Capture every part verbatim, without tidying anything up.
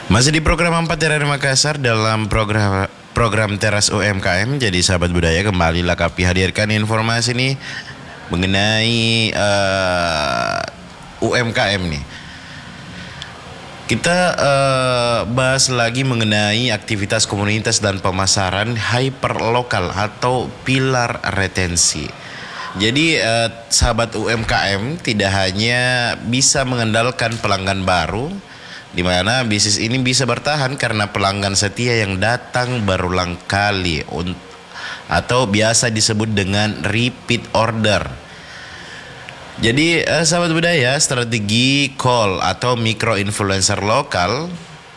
Masih di program empat R R Makassar dalam program program Teras U M K M. Jadi sahabat budaya, kembali lah kami hadirkan informasi nih mengenai uh, U M K M nih. Kita uh, bahas lagi mengenai aktivitas komunitas dan pemasaran hyperlokal atau pilar retensi. Jadi uh, sahabat U M K M tidak hanya bisa mengandalkan pelanggan baru, di mana bisnis ini bisa bertahan karena pelanggan setia yang datang berulang kali atau biasa disebut dengan repeat order. Jadi eh, sahabat budaya, strategi call atau micro influencer lokal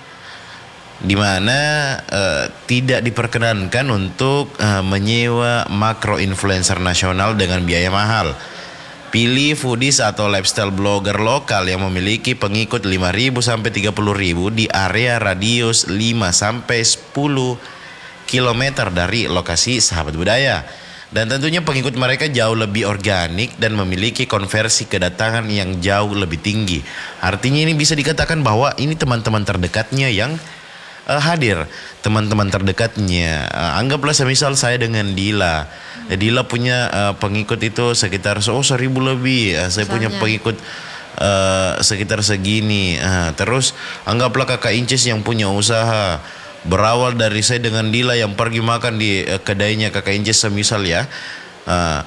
di mana eh, tidak diperkenankan untuk eh, menyewa makro influencer nasional dengan biaya mahal. Pilih foodies atau lifestyle blogger lokal yang memiliki pengikut lima ribu sampai tiga puluh ribu di area radius lima sampai sepuluh kilometer dari lokasi sahabat budaya. Dan tentunya pengikut mereka jauh lebih organik dan memiliki konversi kedatangan yang jauh lebih tinggi. Artinya ini bisa dikatakan bahwa ini teman-teman terdekatnya yang uh, hadir. Teman-teman terdekatnya, uh, anggaplah semisal saya dengan Dila. hmm. Dila punya uh, pengikut itu sekitar oh seribu lebih. uh, Saya Misalnya. punya pengikut uh, sekitar segini. uh, Terus anggaplah kakak Incis yang punya usaha, berawal dari saya dengan Dila yang pergi makan di uh, kedainya kakak Incis semisal ya. uh,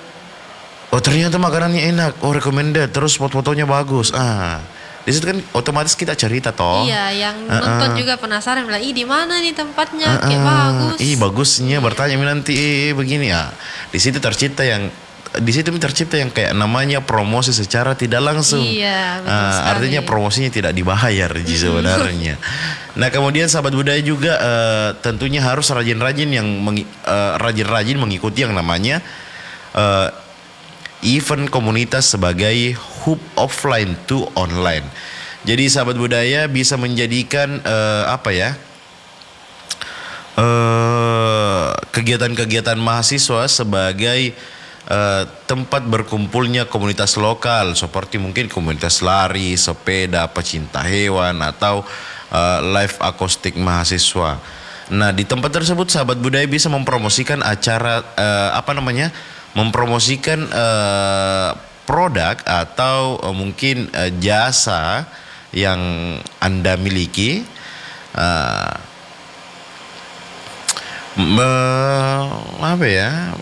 Oh ternyata makanannya enak, oh recommended, terus foto-fotonya bagus. Ah Di situ kan otomatis kita cerita toh. Iya, yang uh, nonton uh, juga penasaran bilang, "Ih, di mana nih tempatnya? uh, uh, Kayak bagus." Ih, bagusnya Iya. bertanya nanti eh, begini ya. Di situ tercipta yang di situ tercipta yang kayak namanya promosi secara tidak langsung. Iya, betul uh, sekali. artinya promosinya tidak dibayar Ji, sebenarnya. Nah, kemudian sahabat budaya juga uh, tentunya harus rajin-rajin yang mengi, uh, rajin-rajin mengikuti yang namanya uh, event komunitas sebagai hub offline to online. Jadi sahabat budaya bisa menjadikan uh, apa ya uh, kegiatan-kegiatan mahasiswa sebagai uh, tempat berkumpulnya komunitas lokal, seperti mungkin komunitas lari, sepeda, pecinta hewan, atau uh, live akustik mahasiswa. Nah, di tempat tersebut sahabat budaya bisa mempromosikan acara uh, apa namanya mempromosikan uh, produk atau uh, mungkin uh, jasa yang Anda miliki. uh, me, apa ya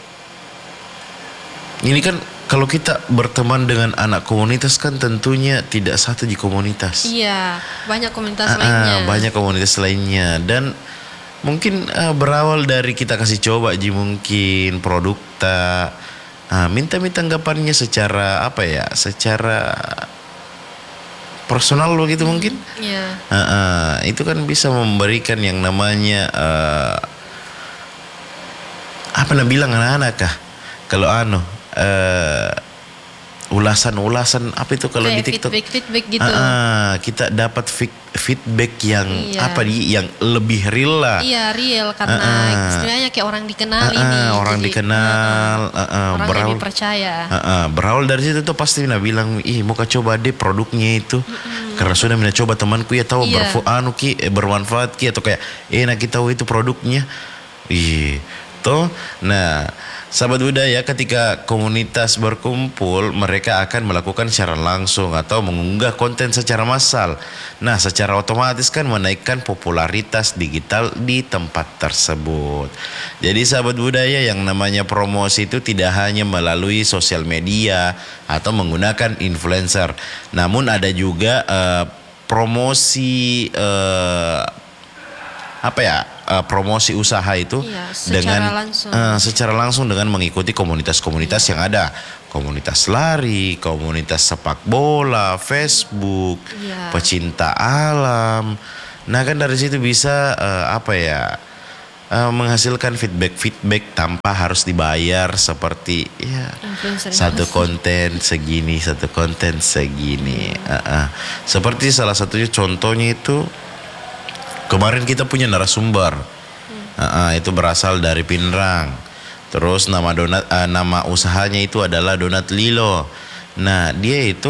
ini kan kalau kita berteman dengan anak komunitas kan tentunya tidak satu di komunitas. Iya, banyak komunitas uh, lainnya. uh, banyak komunitas lainnya dan mungkin uh, berawal dari kita kasih coba Ji, mungkin produk tak uh, minta-minta anggapannya secara apa ya, secara personal begitu mungkin. Iya. uh, uh, itu kan bisa memberikan yang namanya uh, apa nak bilang anak-anak kah kalau anu uh, ulasan-ulasan apa itu kalau Kayak di TikTok feedback feedback gitu. uh, uh, kita dapat feedback yang Iya. apa di yang lebih real lah. Iya, real karena Uh, uh. istilahnya kayak orang dikenal Uh, uh, ini. orang Jadi, dikenal, uh, uh, uh, uh, orang berawal, lebih percaya. uh, uh, berawal dari situ tuh pasti Mina bilang, ih mau coba deh produknya itu, mm-hmm. karena sudah Mina coba temanku ya tahu Iya. berfu anu ki eh, bermanfaat ki atau kayak enak kita tahu itu produknya, ih toh. Nah, sahabat budaya, ketika komunitas berkumpul, mereka akan melakukan secara langsung atau mengunggah konten secara massal. Nah, secara otomatis kan menaikkan popularitas digital di tempat tersebut. Jadi sahabat budaya, yang namanya promosi itu tidak hanya melalui sosial media atau menggunakan influencer, namun ada juga uh, promosi uh, apa ya uh, promosi usaha itu Iya, secara dengan langsung. Uh, secara langsung dengan mengikuti komunitas-komunitas yang ada, komunitas lari, komunitas sepak bola, Facebook, Iya. pecinta alam. Nah kan dari situ bisa uh, apa ya uh, menghasilkan feedback-feedback tanpa harus dibayar, seperti ya Influencer satu influencer. konten segini, satu konten segini. Uh, uh. Seperti salah satunya contohnya itu kemarin kita punya narasumber, hmm. uh, uh, itu berasal dari Pinrang. Terus nama donat, uh, nama usahanya itu adalah Donat Lilo. Nah dia itu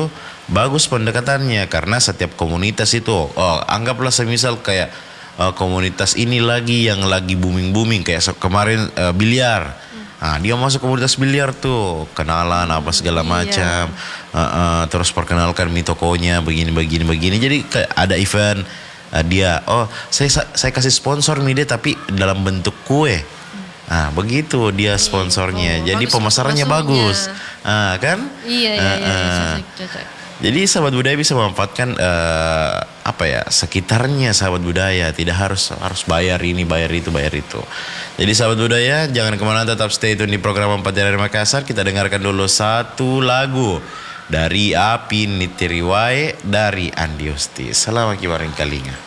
bagus pendekatannya karena setiap komunitas itu, oh anggaplah semisal kayak uh, komunitas ini lagi yang lagi booming booming kayak se- kemarin uh, biliar. Nah, dia masuk komunitas biliar tuh, kenalan apa segala Iya. macam, uh, uh, terus perkenalkan mi tokonya begini begini begini. Jadi kayak ada event uh, dia, oh saya saya kasih sponsor mi dia tapi dalam bentuk kue. Nah begitu dia sponsornya, Oh, jadi bagus pemasarannya masuknya. bagus, ah, kan? Iya, iya, Uh, iya, iya, uh. cocok, cocok. Jadi sahabat budaya bisa memanfaatkan eh, apa ya sekitarnya sahabat budaya, tidak harus harus bayar ini bayar itu bayar itu. Jadi sahabat budaya jangan kemana, tetap stay tune di program Empat Jari Makassar. Kita dengarkan dulu satu lagu dari Api Nitiriwae dari Andi Usti. Selamat kibaring kalinga.